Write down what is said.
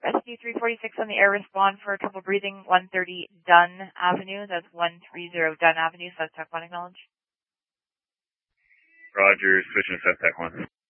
Rescue 346 on the air, respond for trouble breathing, 130 Dunn Avenue. That's 130 Dunn Avenue, SubTech 1 acknowledge. Roger, switching to SubTech 1.